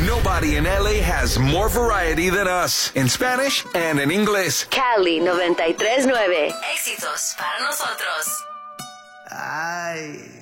Nobody in LA has more variety than us. In Spanish and in English. Cali 93.9. Éxitos para nosotros. Ay.